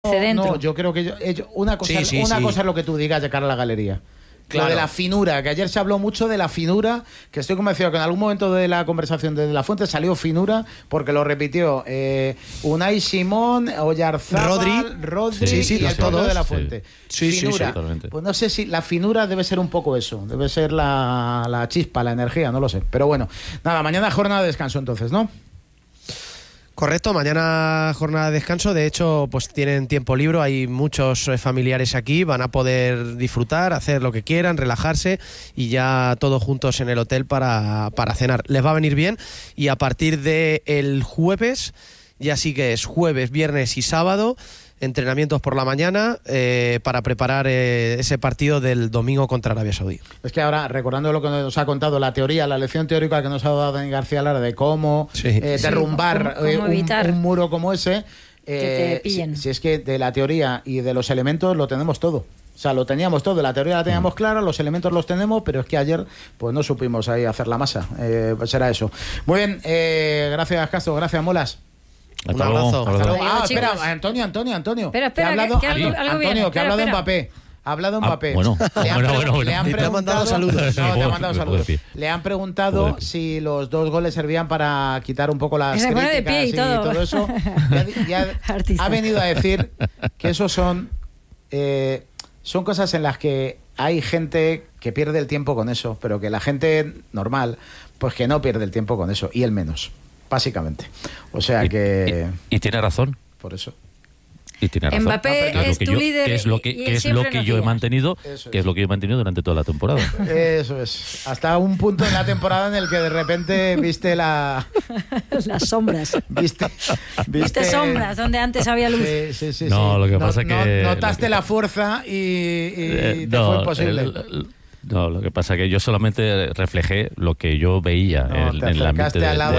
No, yo creo que una cosa es lo que tú digas de cara a la galería. Claro. Lo de la finura, que ayer se habló mucho de la finura, que estoy convencido que en algún momento de la conversación de La Fuente salió finura, porque lo repitió Unai Simón, Oyarzábal, Rodri y el todo de La Fuente. Finura. Pues no sé si la finura debe ser un poco eso, debe ser la chispa, la energía, no lo sé. Pero bueno, nada, mañana jornada de descanso entonces, ¿no? Correcto, mañana jornada de descanso. De hecho, pues tienen tiempo libre, hay muchos familiares aquí, van a poder disfrutar, hacer lo que quieran, relajarse y ya todos juntos en el hotel para cenar. Les va a venir bien y a partir del jueves, ya sí que es jueves, viernes y sábado, entrenamientos por la mañana para preparar ese partido del domingo contra Arabia Saudí. Es que ahora, recordando lo que nos ha contado, la teoría, la lección teórica que nos ha dado Dani García Lara de cómo derrumbar un muro como ese, que te pillen. Si es que de la teoría y de los elementos lo tenemos todo. O sea, lo teníamos todo, la teoría la teníamos clara, los elementos los tenemos, pero es que ayer pues no supimos ahí hacer la masa. Será eso. Muy bien, gracias Castro, gracias Molas. Un abrazo. Espera, Antonio. Espera, que ha hablado de Mbappé. Ha hablado Mbappé. Bueno. Le han preguntado saludos. No, te ha mandado saludos. Le han preguntado si los 2 goles servían para quitar un poco las críticas de pie y todo eso. Ha venido a decir que eso son cosas en las que hay gente que pierde el tiempo con eso, pero que la gente normal, pues que no pierde el tiempo con eso, y él menos. Básicamente. O sea que... Y tiene razón. Por eso. Y tiene razón. Mbappé es tu líder. Que es lo que yo he mantenido, durante toda la temporada. Eso es. Hasta un punto en la temporada en el que de repente viste las sombras. Viste sombras donde antes había luz. Sí. No, lo que pasa que... Notaste la fuerza y te fue imposible. No, lo que pasa es que yo solamente reflejé lo que yo veía en el ambiente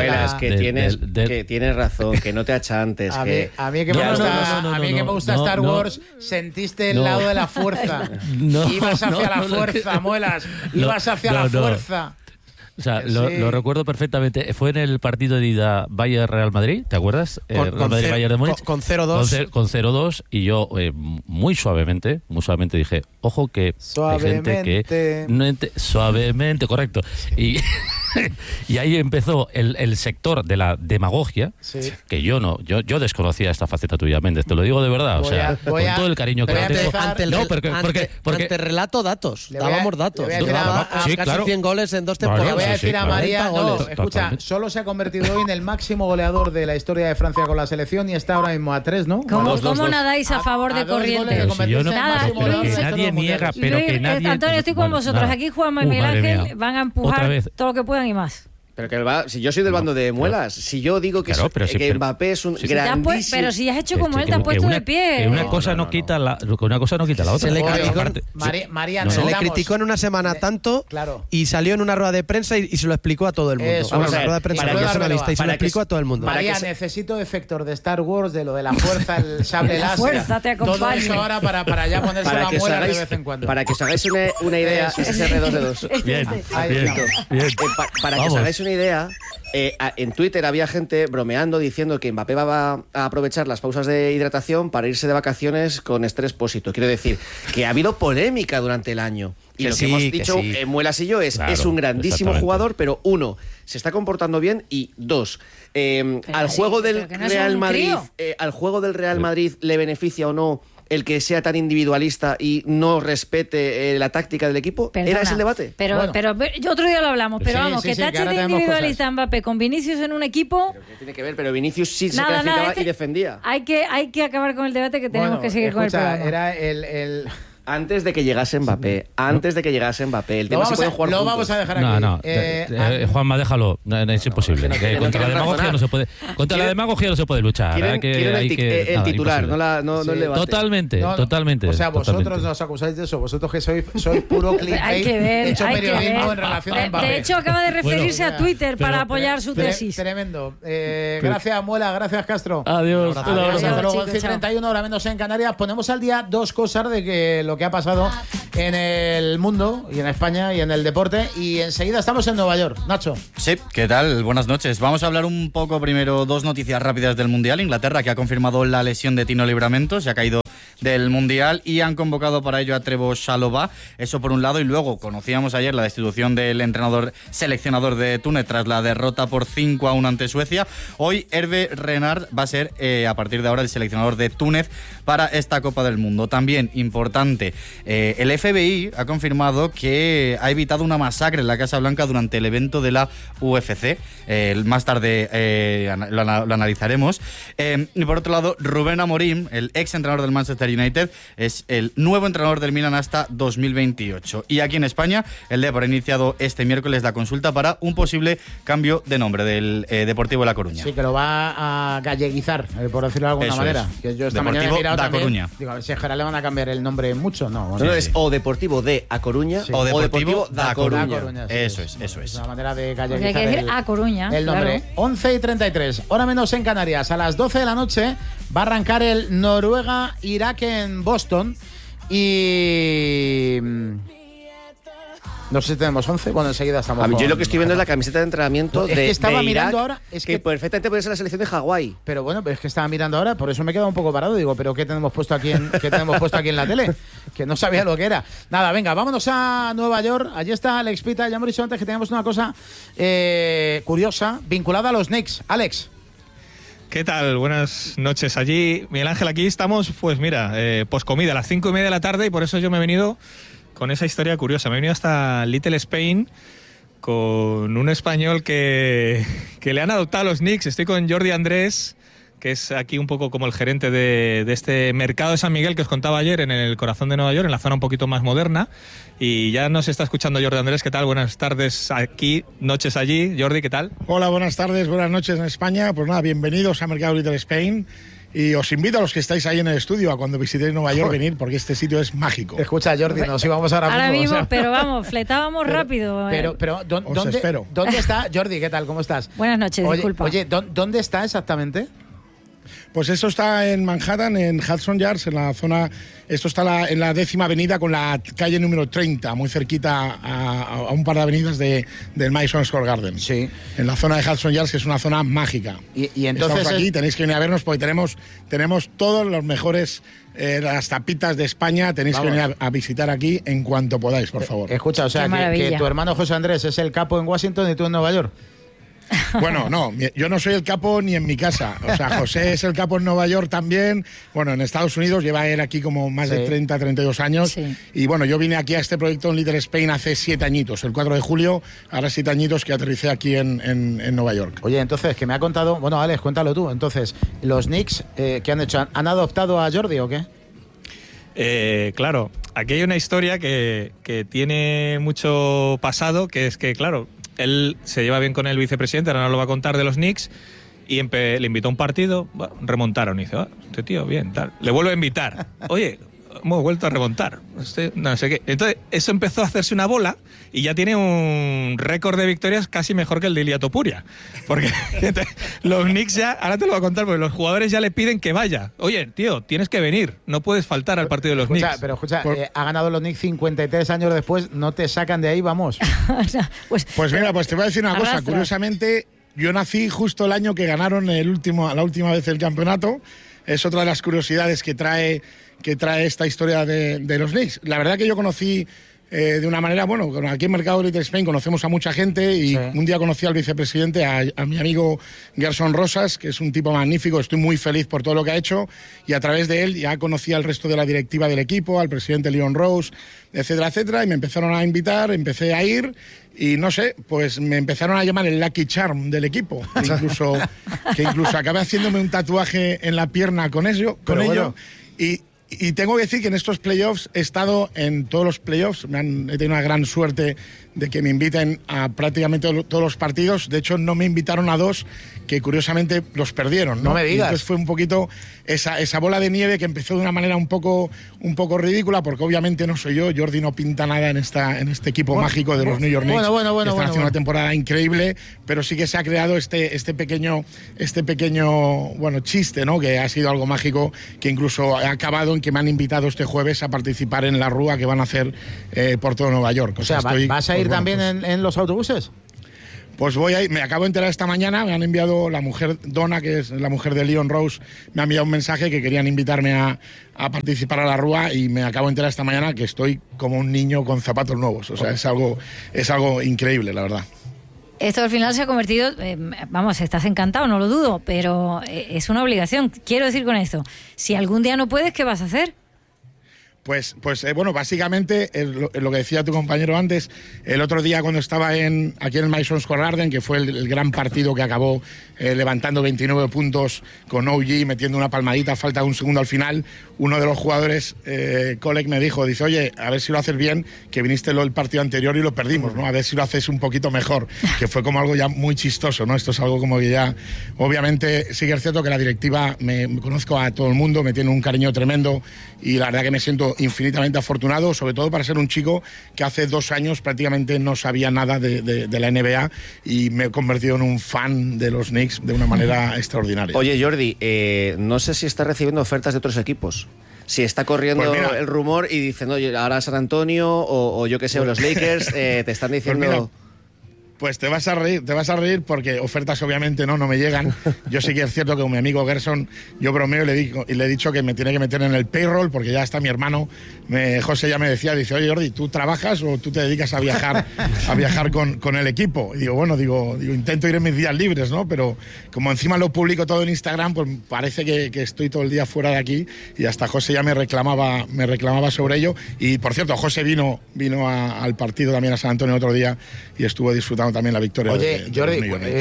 que tienes razón, que no te achantes. A mí que me gusta Star Wars, sentiste el lado de la fuerza. Ibas hacia la fuerza, Muelas. Ibas hacia la fuerza. O sea, lo recuerdo perfectamente. Fue en el partido de ida Bayern-Real Madrid, ¿te acuerdas? Real Madrid-Bayern de Múnich. Con 0-2. Con 0-2 y yo muy suavemente dije, ojo que hay gente que... Suavemente, correcto. Y ahí empezó el sector de la demagogia, que yo desconocía esta faceta tuya, Méndez, te lo digo de verdad. Con todo el cariño que tengo. Ante el relato, datos. Dábamos datos. Llevaba casi 100 goles en 2 temporadas. Voy a decir a María, escucha, solo se ha convertido hoy en el máximo goleador de la historia de Francia con la selección y está ahora mismo a 3, ¿no? ¿Cómo nadáis a favor de Corrientes? Pero que nadie niega, Antonio, estoy con vosotros. Aquí Juanma y Miguel Ángel van a empujar todo lo que puedan y más. Pero si yo soy del bando de Muelas, si yo digo que Mbappé es un grandísimo... Pero si has hecho como él, te has puesto de pie. Que una cosa no quita la otra. Se le criticó en una semana tanto y salió en una rueda de prensa y se lo explicó a todo el mundo. Una rueda de prensa y se lo explicó a todo el mundo. María, necesito efectos de Star Wars, de lo de la fuerza, el sable láser. Fuerza te acompaña. Todo eso ahora para ya ponerse la muela de vez en cuando. Para que os hagáis una idea, ese R2D2. Bien. Para que os hagáis una idea, en Twitter había gente bromeando diciendo que Mbappé va a aprovechar las pausas de hidratación para irse de vacaciones con estrés pósito. Quiero decir que ha habido polémica durante el año. Y lo que hemos dicho Muelas y yo es un grandísimo jugador, pero 1, se está comportando bien y 2, al juego del Real Madrid le beneficia o no el que sea tan individualista y no respete la táctica del equipo. Perdona, ¿era ese el debate? Pero otro día lo hablamos, pero que tache de individualista Mbappé con Vinicius en un equipo... ¿Pero qué tiene que ver? Pero Vinicius sí se calificaba y defendía. Hay que acabar con el debate, que tenemos que seguir con el programa. Era el... Antes de que llegase Mbappé, el tema se puede jugar juntos. Lo vamos a dejar aquí. Juanma, déjalo, es imposible. Contra la demagogia no se puede. Contra la demagogia no se puede luchar. Quieren el titular, no el debate. Totalmente. O sea, vosotros nos acusáis de eso, vosotros que sois puro clickbait, hecho periodismo en relación a Mbappé. De hecho, acaba de referirse a Twitter para apoyar su tesis. Tremendo. Gracias, Muela, gracias, Castro. Adiós. Hasta luego, 11:31, ahora menos en Canarias. Ponemos al día 2 cosas de que lo que ha pasado en el mundo y en España y en el deporte. Y enseguida estamos en Nueva York. Nacho. Sí, ¿qué tal? Buenas noches. Vamos a hablar un poco primero, dos noticias rápidas del Mundial. Inglaterra, que ha confirmado la lesión de Tino Livramento, se ha caído del Mundial y han convocado para ello a Trevoh Chalobah. Eso por un lado, y luego conocíamos ayer la destitución del seleccionador de Túnez tras la derrota por 5-1 ante Suecia. Hoy Hervé Renard va a ser a partir de ahora el seleccionador de Túnez para esta Copa del Mundo. También importante, el FBI ha confirmado que ha evitado una masacre en la Casa Blanca durante el evento de la UFC. Más tarde lo analizaremos. Y por otro lado, Rubén Amorim, el ex entrenador del Manchester United, es el nuevo entrenador del Milan hasta 2028. Y aquí en España, el Depor ha iniciado este miércoles la consulta para un posible cambio de nombre del Deportivo La Coruña. Sí, que lo va a galleguizar, por decirlo de alguna manera. Que yo esta Deportivo mañana he mirado da también, Coruña. Digo, a ver si a Gerard le van a cambiar el nombre mucho. No, es o Deportivo de A Coruña, o Deportivo da Coruña. Sí, Eso es. Es una manera de galleguizar. Porque hay que decir A Coruña. El nombre. Claro. 11:33, hora menos en Canarias. A las 12 de la noche va a arrancar el Noruega-Irak en Boston. Y no sé si tenemos 11. Bueno, enseguida estamos. Yo lo que estoy viendo es la camiseta de entrenamiento es que estaba de mirando Irak, ahora. Es que perfectamente puede ser la selección de Hawái. Pero bueno, es que estaba mirando ahora, por eso me he quedado un poco parado. Digo, ¿pero qué tenemos puesto aquí en la tele? Que no sabía lo que era. Nada, venga, vámonos a Nueva York. Allí está Alex Pita. Ya hemos dicho antes que teníamos una cosa curiosa vinculada a los Knicks. Alex. ¿Qué tal? Buenas noches allí. Miguel Ángel, aquí estamos, pues mira, poscomida, a las 5:30 de la tarde, y por eso yo me he venido con esa historia curiosa. Me he venido hasta Little Spain con un español que le han adoptado a los Knicks. Estoy con Jordi Andrés, que es aquí un poco como el gerente de este mercado de San Miguel que os contaba ayer, en el corazón de Nueva York, en la zona un poquito más moderna. Y ya nos está escuchando Jordi Andrés. ¿Qué tal? Buenas tardes aquí, noches allí. Jordi, ¿qué tal? Hola, buenas tardes, buenas noches en España. Pues nada, bienvenidos a Mercado Little Spain. Y os invito a los que estáis ahí en el estudio a cuando visitéis Nueva York venir, porque este sitio es mágico. Escucha, Jordi, nos íbamos ahora mismo. O sea, pero vamos, fletábamos rápido. Pero ¿dónde está? Jordi, ¿qué tal? ¿Cómo estás? Buenas noches, disculpa. Oye, ¿dónde está exactamente? Pues esto está en Manhattan, en Hudson Yards, en la zona. Esto está en la 10ª avenida con la calle número 30, muy cerquita a un par de avenidas del Madison Square Garden. Sí. En la zona de Hudson Yards, que es una zona mágica. Y entonces estamos aquí, tenéis que venir a vernos porque tenemos todos los mejores las tapitas de España. Tenéis que venir a visitar aquí en cuanto podáis, por favor. Escucha, o sea, que tu hermano José Andrés es el capo en Washington y tú en Nueva York. Bueno, no, yo no soy el capo ni en mi casa. O sea, José es el capo en Nueva York también. Bueno, en Estados Unidos lleva él aquí como más de 30, 32 años. Sí. Y bueno, yo vine aquí a este proyecto en Little Spain hace 7 añitos, el 4 de julio. Ahora 7 añitos que aterricé aquí en Nueva York. Oye, entonces, que me ha contado... Bueno, Alex, cuéntalo tú. Entonces, ¿los Knicks qué han hecho? ¿Han adoptado a Jordi o qué? Claro, aquí hay una historia que tiene mucho pasado, que es que, claro, él se lleva bien con el vicepresidente, ahora nos lo va a contar, de los Knicks, y le invitó a un partido, bueno, remontaron, y dice, este tío, bien, tal. Le vuelve a invitar, oye, hemos vuelto a remontar, no sé qué. Entonces, eso empezó a hacerse una bola, y ya tiene un récord de victorias casi mejor que el de Ilia Topuria. Porque los Knicks ya, ahora te lo voy a contar, porque los jugadores ya le piden que vaya. Oye, tío, tienes que venir, no puedes faltar al partido de los Knicks. Pero escucha, ha ganado los Knicks 53 años después, no te sacan de ahí, vamos. Pues mira, pues te voy a decir una cosa, curiosamente, yo nací justo el año que ganaron la última vez el campeonato. Es otra de las curiosidades que trae esta historia de los Knicks. La verdad que yo conocí de una manera, bueno, aquí en Mercado Little Spain conocemos a mucha gente y un día conocí al vicepresidente, a mi amigo Gerson Rosas, que es un tipo magnífico, estoy muy feliz por todo lo que ha hecho, y a través de él ya conocí al resto de la directiva del equipo, al presidente Leon Rose, etcétera, etcétera, y me empezaron a invitar, empecé a ir, y no sé, pues me empezaron a llamar el Lucky Charm del equipo, que incluso acabé haciéndome un tatuaje en la pierna con ello, y tengo que decir que en estos playoffs he estado en todos los playoffs. He tenido una gran suerte de que me inviten a prácticamente todos los partidos. De hecho, no me invitaron a 2 que curiosamente los perdieron, ¿no? No me digas. Y entonces fue un poquito esa bola de nieve que empezó de una manera un poco ridícula, porque obviamente no soy yo. Jordi no pinta nada en este equipo mágico de los New York Knicks. Están haciendo una temporada increíble, pero sí que se ha creado este pequeño chiste, ¿no? Que ha sido algo mágico, que incluso ha acabado en que me han invitado este jueves a participar en la rúa que van a hacer por todo Nueva York. O sea, ¿vas a ir también en los autobuses? Pues voy a ir, me acabo de enterar esta mañana, me han enviado la mujer Donna, que es la mujer de Leon Rose, me ha enviado un mensaje que querían invitarme a participar a la rúa y me acabo de enterar esta mañana que estoy como un niño con zapatos nuevos. O sea, es algo increíble, la verdad. Esto al final se ha convertido, vamos, estás encantado, no lo dudo, pero es una obligación. Quiero decir con esto, si algún día no puedes, ¿qué vas a hacer? Pues bueno, básicamente lo que decía tu compañero antes, el otro día cuando estaba aquí en el Madison Square Garden, que fue el gran partido que acabó levantando 29 puntos con OG, metiendo una palmadita, falta un segundo al final, uno de los jugadores, Kolek, me dijo, dice, oye, a ver si lo haces bien, que viniste el partido anterior y lo perdimos, ¿no? A ver si lo haces un poquito mejor, que fue como algo ya muy chistoso, ¿no? Esto es algo como que ya, obviamente, sí que es cierto que la directiva, me conozco a todo el mundo, me tiene un cariño tremendo y la verdad que me siento infinitamente afortunado, sobre todo para ser un chico que hace 2 años prácticamente no sabía nada de la NBA y me he convertido en un fan de los Knicks de una manera extraordinaria. Oye, Jordi, no sé si está recibiendo ofertas de otros equipos. Si está corriendo pues el rumor y dicen, oye, ahora San Antonio o yo qué sé, o los Lakers te están diciendo... Pues te vas a reír porque ofertas obviamente no me llegan. Yo sí que es cierto que con mi amigo Gerson, yo bromeo y le he dicho que me tiene que meter en el payroll porque ya está mi hermano. José ya me decía, dice, oye Jordi, ¿tú trabajas o tú te dedicas a viajar con el equipo? Y digo, intento ir en mis días libres, ¿no? Pero como encima lo publico todo en Instagram, pues parece que estoy todo el día fuera de aquí y hasta José ya me reclamaba sobre ello. Y por cierto, José vino al partido también a San Antonio otro día y estuvo disfrutando también la victoria. Oye, Jordi,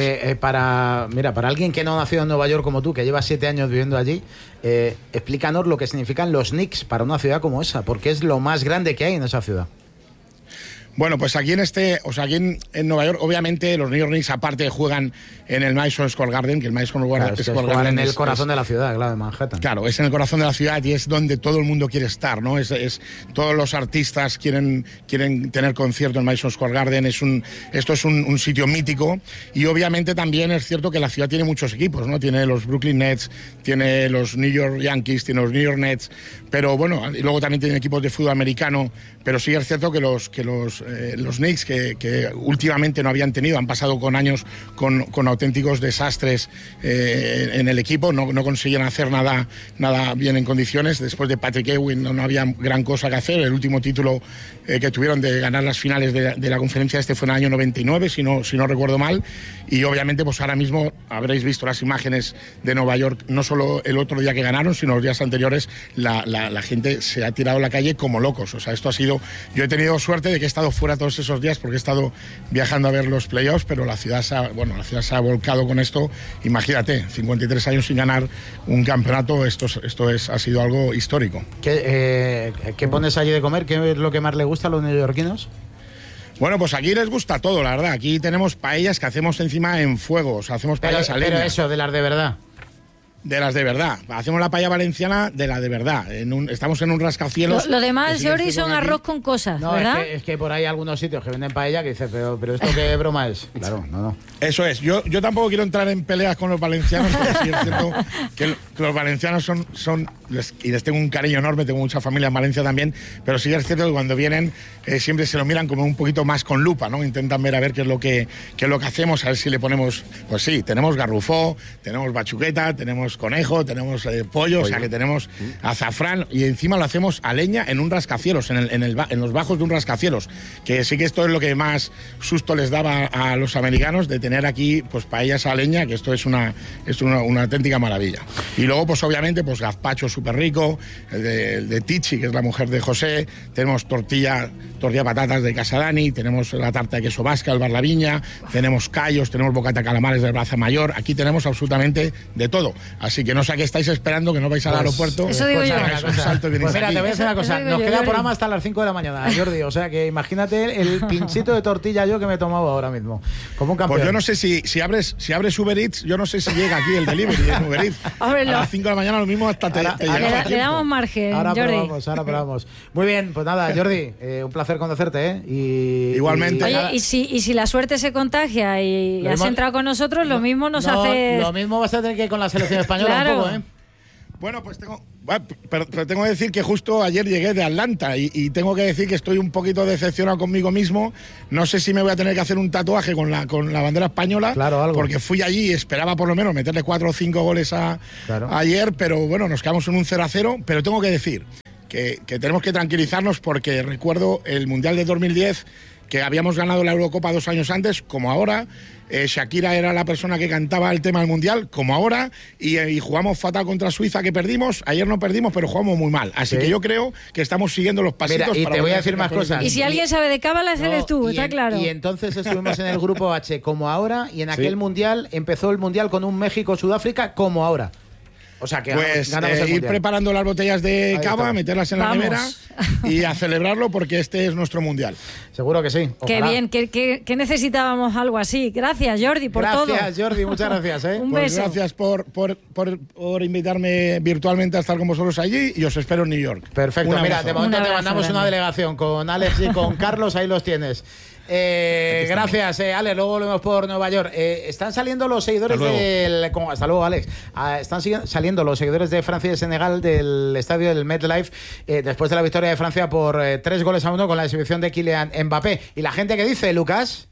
para alguien que no ha nacido en Nueva York como tú, que lleva 7 años viviendo allí, explícanos lo que significan los Knicks para una ciudad como esa, porque es lo más grande que hay en esa ciudad. Bueno, pues aquí en Nueva York, obviamente los New York Knicks aparte juegan en el Madison Square Garden, que el Madison Square Garden en el corazón de la ciudad, claro, de Manhattan. Claro, es en el corazón de la ciudad y es donde todo el mundo quiere estar, ¿no? Todos los artistas quieren tener concierto en Madison Square Garden. Esto es un sitio mítico y obviamente también es cierto que la ciudad tiene muchos equipos, ¿no? Tiene los Brooklyn Nets, tiene los New York Yankees, tiene los New York Nets, pero bueno, y luego también tiene equipos de fútbol americano, pero sí es cierto que los Knicks que últimamente no habían tenido, han pasado con años con auténticos desastres en el equipo, no consiguen hacer nada bien en condiciones. Después de Patrick Ewing no había gran cosa que hacer. El último título que tuvieron de ganar las finales de la conferencia fue en el año 99, si no recuerdo mal, y obviamente pues ahora mismo habréis visto las imágenes de Nueva York, no solo el otro día que ganaron, sino los días anteriores, la gente se ha tirado a la calle como locos. O sea, esto ha sido... Yo he tenido suerte de que he estado fuera todos esos días porque he estado viajando a ver los playoffs, pero la ciudad se ha volcado con esto. Imagínate, 53 años sin ganar un campeonato, ha sido algo histórico. ¿Qué pones allí de comer? ¿Qué es lo que más le gusta a los neoyorquinos? Bueno, pues aquí les gusta todo, la verdad. Aquí tenemos paellas que hacemos encima en fuego, o sea, hacemos paellas a leña. Pero eso, de las de verdad. De las de verdad. Hacemos la paella valenciana de la de verdad. Estamos en un rascacielos. Lo demás, Jordi, son arroz con cosas, no, ¿verdad? Es que por ahí hay algunos sitios que venden paella que dices, pero ¿esto qué broma es? Claro, no. Eso es. Yo tampoco quiero entrar en peleas con los valencianos, porque sí es cierto que los valencianos son y les tengo un cariño enorme, tengo mucha familia en Valencia también, pero sí es cierto que cuando vienen siempre se lo miran como un poquito más con lupa, ¿no? Intentan ver a ver qué es lo que hacemos, a ver si le ponemos, pues sí, tenemos garrufó, tenemos bachuqueta, tenemos conejo, tenemos pollo, o sea que tenemos azafrán y encima lo hacemos a leña en un rascacielos, en los bajos de un rascacielos, que sí que esto es lo que más susto les daba a los americanos, de tener aquí pues paellas a leña, que esto es una auténtica maravilla. Y luego pues obviamente pues gazpacho súper rico, el de Tichi, que es la mujer de José, tenemos tortilla patatas de Casa Dani, tenemos la tarta de queso vasca, el Bar La Viña, tenemos callos, tenemos bocata calamares del Plaza Mayor, aquí tenemos absolutamente de todo. Así que no sé a qué estáis esperando, que no vais al aeropuerto. Eso digo yo. Pues mira, te voy a decir una cosa, nos queda programa hasta las 5 de la mañana, Jordi, o sea que imagínate el pinchito de tortilla yo que me he tomado ahora mismo, como un campeón. Pues yo no sé si abres Uber Eats, yo no sé si llega aquí el delivery en Uber Eats. A las 5 de la mañana lo mismo hasta te llega. Le damos margen, ahora Jordi. Probamos. Muy bien, pues nada, Jordi, un placer conocerte, Igualmente. Oye, y si la suerte se contagia y has entrado con nosotros, lo mismo nos hace... Lo mismo vas a tener que ir con la selección española. Claro. Un poco, Bueno, pues tengo que decir que justo ayer llegué de Atlanta y tengo que decir que estoy un poquito decepcionado conmigo mismo. No sé si me voy a tener que hacer un tatuaje con la bandera española, claro, algo. Porque fui allí y esperaba por lo menos meterle 4 o 5 goles ayer, pero bueno, nos quedamos en un 0-0. Pero tengo que decir que tenemos que tranquilizarnos porque recuerdo el Mundial de 2010, que habíamos ganado la Eurocopa 2 años antes, como ahora. Shakira era la persona que cantaba el tema del Mundial, como ahora, y jugamos fatal contra Suiza, que perdimos. Ayer no perdimos, pero jugamos muy mal. Así que yo creo que estamos siguiendo los pasitos. Mira, y te voy a decir más cosas. Y si alguien sabe de cábalas, eres tú, está claro. Y entonces estuvimos en el grupo H, como ahora, y en aquel Mundial empezó el Mundial con un México-Sudáfrica, como ahora. O sea que ganamos ir preparando las botellas de cava, meterlas en la nevera y a celebrarlo porque este es nuestro Mundial. Seguro que sí. Ojalá. Qué bien, que necesitábamos algo así. Gracias, Jordi, por todo. Gracias, Jordi, muchas gracias. Un beso. Gracias por invitarme virtualmente a estar con vosotros allí y os espero en New York. Perfecto, mira, de momento te mandamos una delegación con Alex y con Carlos, ahí los tienes. Gracias, Alex. Luego volvemos por Nueva York. Están saliendo los seguidores hasta luego, Alex. Están saliendo los seguidores de Francia y de Senegal del estadio del MetLife después de la victoria de Francia por 3-1 con la exhibición de Kylian Mbappé. ¿Y la gente qué dice, Lucas?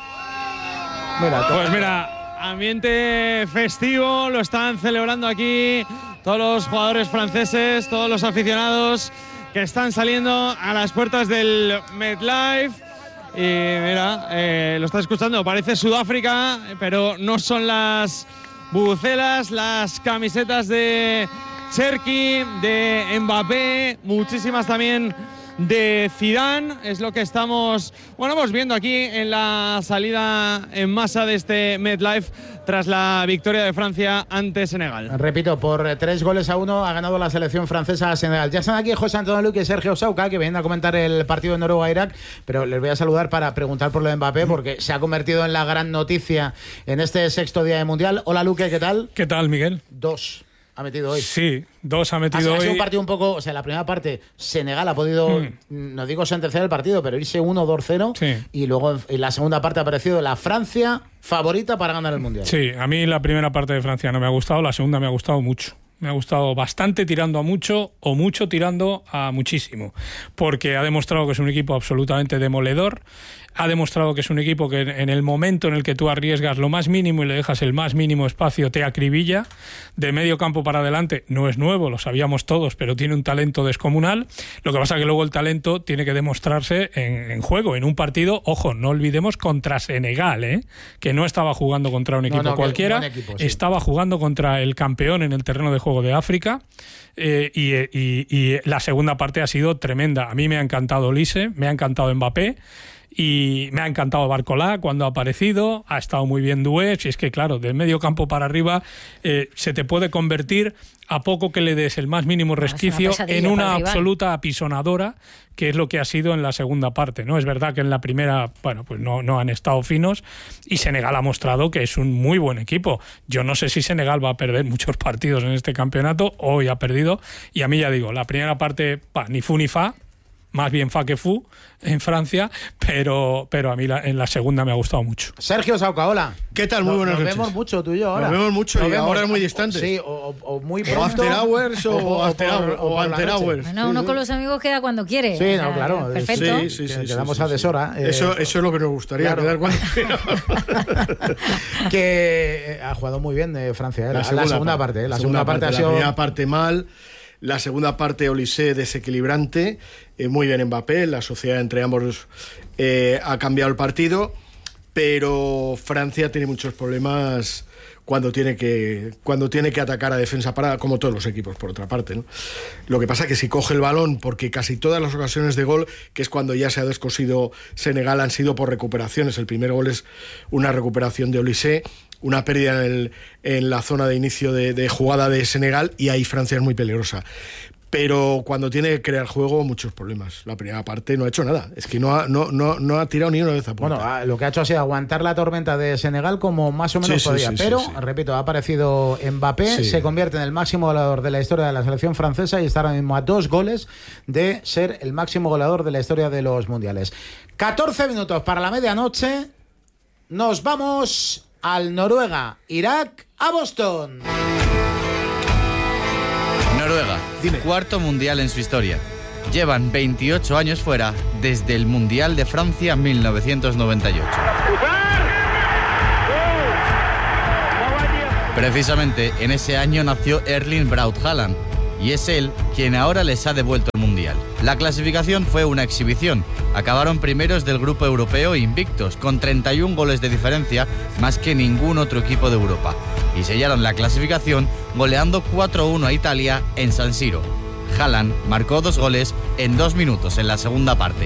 Pues mira, ambiente festivo, lo están celebrando aquí todos los jugadores franceses, todos los aficionados que están saliendo a las puertas del MetLife. Y mira, lo está escuchando, parece Sudáfrica, pero no son las bubucelas, las camisetas de Cherki, de Mbappé, muchísimas también de Zidane, es lo que estamos viendo aquí en la salida en masa de este MetLife tras la victoria de Francia ante Senegal. Repito, por 3-1 ha ganado la selección francesa a Senegal. Ya están aquí José Antonio Luque y Sergio Sauca, que vienen a comentar el partido de Noruega-Irak, pero les voy a saludar para preguntar por lo de Mbappé, porque se ha convertido en la gran noticia en este 6º día de Mundial. Hola, Luque, ¿qué tal? ¿Qué tal, Miguel? 2 ha metido hoy. Sí, 2 ha metido hoy. Ha sido un partido un poco... O sea, la primera parte, Senegal ha podido, no digo sentenciar el partido, pero irse 1-2-0. Sí. Y luego en la segunda parte ha aparecido la Francia favorita para ganar el Mundial. Sí, a mí la primera parte de Francia no me ha gustado, la segunda me ha gustado mucho. Me ha gustado bastante tirando a mucho o mucho tirando a muchísimo, porque ha demostrado que es un equipo absolutamente demoledor, ha demostrado que es un equipo que en el momento en el que tú arriesgas lo más mínimo y le dejas el más mínimo espacio te acribilla. De medio campo para adelante no es nuevo, lo sabíamos todos, pero tiene un talento descomunal. Lo que pasa es que luego el talento tiene que demostrarse en juego, en un partido, ojo, no olvidemos, contra Senegal, que no estaba jugando contra un equipo cualquiera, equipo, sí. Estaba jugando contra el campeón en el terreno de juego de África. Y la segunda parte ha sido tremenda. A mí me ha encantado Olise, me ha encantado Mbappé y me ha encantado Barcolá cuando ha aparecido, ha estado muy bien Doué. Si es que claro, del medio campo para arriba se te puede convertir, a poco que le des el más mínimo resquicio, en una absoluta apisonadora, que es lo que ha sido en la segunda parte, ¿no? Es verdad que en la primera, pues no han estado finos, y Senegal ha mostrado que es un muy buen equipo. Yo no sé si Senegal va a perder muchos partidos en este campeonato, hoy ha perdido, y a mí ya digo, la primera parte, ni fu ni fa, más bien fa que fu en Francia, pero a mí en la segunda me ha gustado mucho. Sergio Sauca, hola. ¿Qué tal? Muy buenas noches. Nos vemos mucho tú y yo ahora. Nos vemos mucho y ahora es muy distante. Sí, o muy pronto. O after hours o after hours. Bueno, uno con los amigos queda cuando quiere. Sí, no, claro. Perfecto. Sí, quedamos a deshora. Eso es lo que nos gustaría, quedar cuando quiera. Que ha jugado muy bien de Francia, la segunda parte. La segunda parte ha sido... La primera parte mal. La segunda parte, Olise desequilibrante, muy bien Mbappé, la sociedad entre ambos ha cambiado el partido, pero Francia tiene muchos problemas cuando tiene que atacar a defensa parada, como todos los equipos por otra parte, ¿no? Lo que pasa es que si coge el balón, porque casi todas las ocasiones de gol, que es cuando ya se ha descosido Senegal, han sido por recuperaciones. El primer gol es una recuperación de Olise, una pérdida en la zona de inicio de jugada de Senegal, y ahí Francia es muy peligrosa. Pero cuando tiene que crear juego, muchos problemas. La primera parte no ha hecho nada. Es que no ha tirado ni una vez a puerta. Bueno, lo que ha hecho ha sido aguantar la tormenta de Senegal como más o menos podía. Pero, repito, ha aparecido Mbappé, se convierte en el máximo goleador de la historia de la selección francesa y está ahora mismo a 2 goles de ser el máximo goleador de la historia de los mundiales. 14 minutos para la medianoche. Nos vamos al Noruega-Irak, a Boston. cuarto mundial en su historia. Llevan 28 años fuera desde el Mundial de Francia 1998. Precisamente en ese año nació Erling Braut Haaland y es él quien ahora les ha devuelto el Mundial. La clasificación fue una exhibición. Acabaron primeros del grupo europeo invictos, con 31 goles de diferencia, más que ningún otro equipo de Europa. Y sellaron la clasificación goleando 4-1 a Italia en San Siro. Haaland marcó 2 goles en 2 minutos en la segunda parte.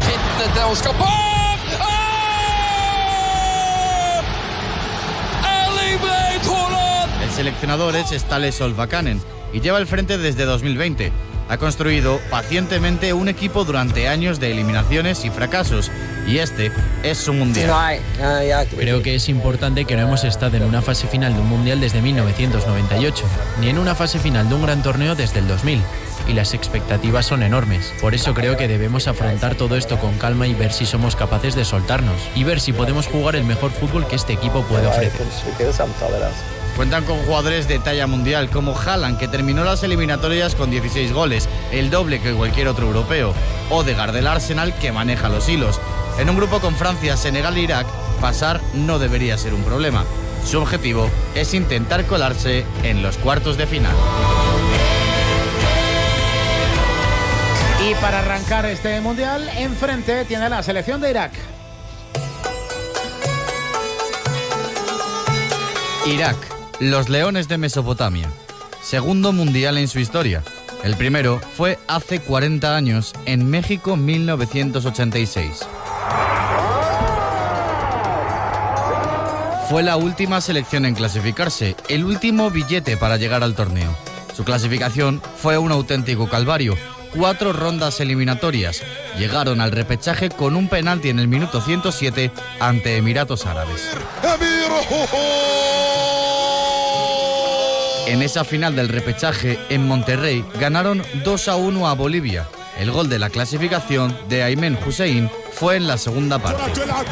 El seleccionador es Ståle Solbakken y lleva el frente desde 2020. Ha construido pacientemente un equipo durante años de eliminaciones y fracasos, y este es su mundial. Creo que es importante que no hemos estado en una fase final de un mundial desde 1998, ni en una fase final de un gran torneo desde el 2000, y las expectativas son enormes. Por eso creo que debemos afrontar todo esto con calma y ver si somos capaces de soltarnos, y ver si podemos jugar el mejor fútbol que este equipo puede ofrecer. Cuentan con jugadores de talla mundial como Haaland, que terminó las eliminatorias con 16 goles, el doble que cualquier otro europeo. Odegaard del Arsenal, que maneja los hilos. En un grupo con Francia, Senegal e Irak, pasar no debería ser un problema. Su objetivo es intentar colarse en los cuartos de final. Y para arrancar este mundial, enfrente tiene la selección de Irak. Irak. Los Leones de Mesopotamia. Segundo mundial en su historia. El primero fue hace 40 años, en México 1986. Fue la última selección en clasificarse, el último billete para llegar al torneo. Su clasificación fue un auténtico calvario. 4 rondas eliminatorias. Llegaron al repechaje con un penalti en el minuto 107 ante Emiratos Árabes. En esa final del repechaje, en Monterrey, ganaron 2-1 a Bolivia. El gol de la clasificación de Aymen Hussein fue en la segunda parte.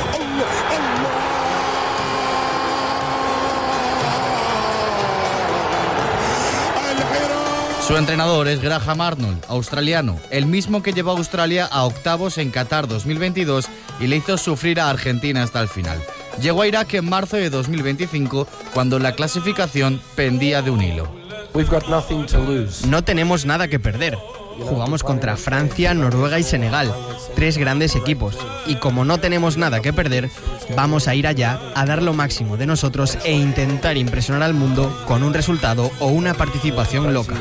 Su entrenador es Graham Arnold, australiano, el mismo que llevó a Australia a octavos en Qatar 2022 y le hizo sufrir a Argentina hasta el final. Llegó a Irak en marzo de 2025, cuando la clasificación pendía de un hilo. No tenemos nada que perder. Jugamos contra Francia, Noruega y Senegal, 3 grandes equipos. Y como no tenemos nada que perder, vamos a ir allá a dar lo máximo de nosotros e intentar impresionar al mundo con un resultado o una participación loca.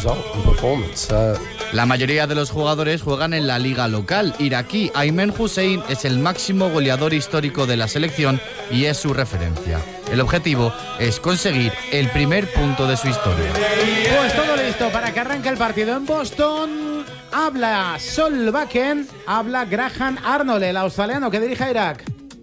La mayoría de los jugadores juegan en la liga local iraquí. Aymen Hussein es el máximo goleador histórico de la selección y es su referencia. El objetivo es conseguir el primer punto de su historia. Pues todo listo para que arranque el partido en Boston. Habla Solbakken, habla Graham Arnold, el australiano que dirige a Irak.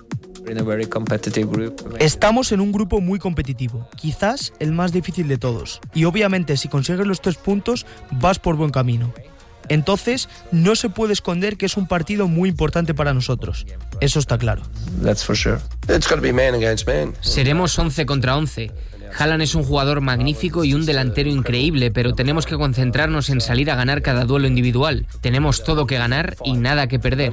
Estamos en un grupo muy competitivo, quizás el más difícil de todos. Y obviamente si consigues los 3 puntos, vas por buen camino. Entonces, no se puede esconder que es un partido muy importante para nosotros. Eso está claro. Seremos 11 contra 11. Haaland es un jugador magnífico y un delantero increíble, pero tenemos que concentrarnos en salir a ganar cada duelo individual. Tenemos todo que ganar y nada que perder.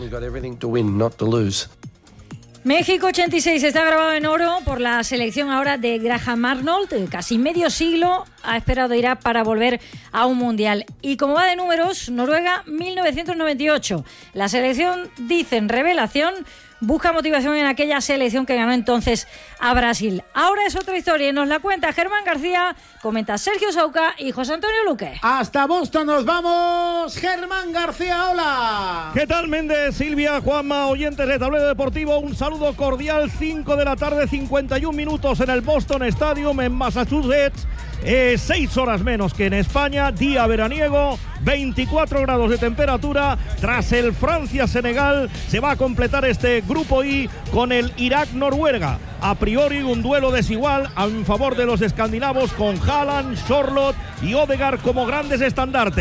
México 86 está grabado en oro por la selección ahora de Graham Arnold. Casi medio siglo ha esperado Irak para volver a un mundial. Y como va de números, Noruega 1998. La selección, dicen, revelación, busca motivación en aquella selección que ganó entonces a Brasil. Ahora es otra historia y nos la cuenta Germán García, comenta Sergio Sauca y José Antonio Luque. Hasta Boston nos vamos. Germán García, hola. ¿Qué tal, Méndez, Silvia, Juanma, oyentes de Tablero Deportivo? Un saludo cordial, 5 de la tarde, 51 minutos en el Boston Stadium en Massachusetts. 6 horas menos que en España, día veraniego, 24 grados de temperatura. Tras el Francia-Senegal se va a completar este grupo I con el Irak-Noruega. A priori un duelo desigual en favor de los escandinavos, con Haaland, Charlotte y Odegaard como grandes estandartes.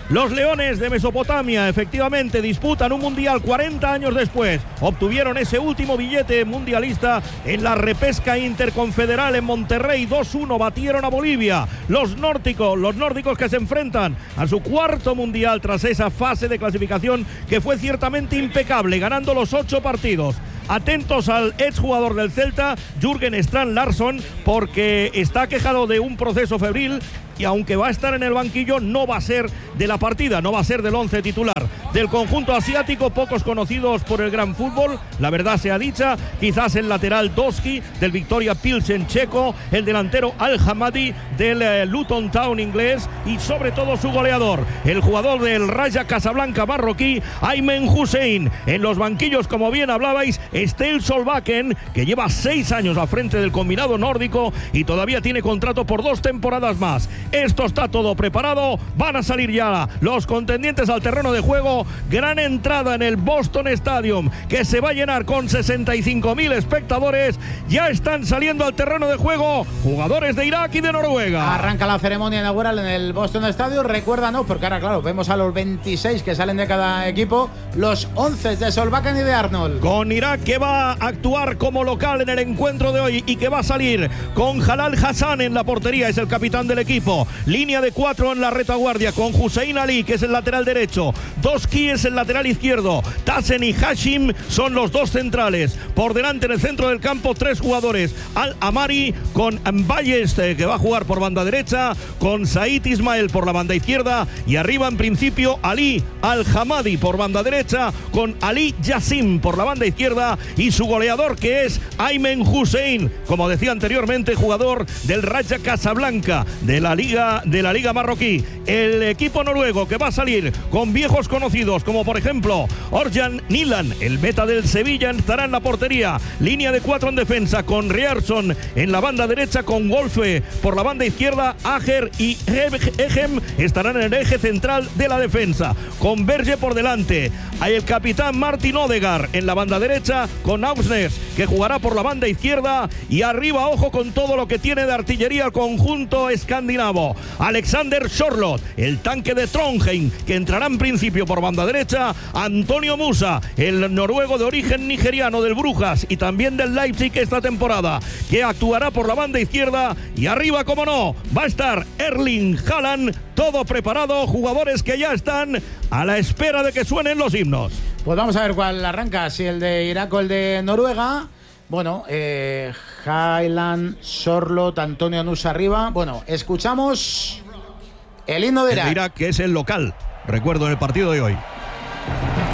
Los Leones de Mesopotamia efectivamente disputan un mundial 40 años después. Obtuvieron ese último billete mundialista en la repesca interconfederal en Monterrey. 2-1 batieron a Bolivia. Los nórdicos que se enfrentan a su cuarto mundial tras esa fase de clasificación que fue ciertamente impecable, ganando los 8 partidos. Atentos al exjugador del Celta, Jürgen Strand Larsson, porque está quejado de un proceso febril y aunque va a estar en el banquillo, no va a ser de la partida, no va a ser del 11 titular. Del conjunto asiático, pocos conocidos por el gran fútbol, la verdad sea dicha, quizás el lateral Doski del Victoria Pilsen checo, el delantero Al-Hamadi del Luton Town inglés y sobre todo su goleador, el jugador del Raja Casablanca marroquí, Aymen Hussein. En los banquillos, como bien hablabais, Ståle Solbakken, que lleva 6 años al frente del combinado nórdico y todavía tiene contrato por 2 temporadas más. Esto está todo preparado, van a salir ya los contendientes al terreno de juego. Gran entrada en el Boston Stadium, que se va a llenar con 65.000 espectadores. Ya están saliendo al terreno de juego jugadores de Irak y de Noruega. Arranca la ceremonia inaugural en el Boston Stadium. Recuérdanos, porque ahora claro, vemos a los 26 que salen de cada equipo, los 11 de Solbakken y de Arnold. Con Irak, que va a actuar como local en el encuentro de hoy y que va a salir con Jalal Hassan en la portería, es el capitán del equipo. Línea de 4 en la retaguardia con Hussein Ali, que es el lateral derecho. Doski es el lateral izquierdo. Tassen y Hashim son los 2 centrales. Por delante en el centro del campo 3 jugadores. Al-Amari con Valles, que va a jugar por banda derecha, con Said Ismael por la banda izquierda y arriba en principio Ali Al-Hamadi por banda derecha, con Ali Yassim por la banda izquierda y su goleador, que es Aymen Hussein, como decía anteriormente, jugador del Raja Casablanca de la Liga Marroquí. El equipo noruego, que va a salir con viejos conocidos como por ejemplo Orjan Nilan, el meta del Sevilla, estará en la portería. Línea de 4 en defensa con Riarsson en la banda derecha, con Wolfe por la banda izquierda. Ager y Egem estarán en el eje central de la defensa, con Berge por delante. Hay el capitán Martin Odegaard en la banda derecha, con Augsnes, que jugará por la banda izquierda, y arriba, ojo con todo lo que tiene de artillería el conjunto escandinavo. Alexander Sorloth, el tanque de Trondheim, que entrará en principio por banda derecha. Antonio Musa, el noruego de origen nigeriano del Brujas y también del Leipzig esta temporada, que actuará por la banda izquierda. Y arriba, como no, va a estar Erling Haaland. Todo preparado, jugadores que ya están a la espera de que suenen los himnos. Pues vamos a ver cuál arranca, si el de Irak o el de Noruega. Bueno, Haaland, Sorloth, Antonio Nusa arriba. Bueno, escuchamos el himno de Irak. El de Irak, que es el local, recuerdo, en el partido de hoy.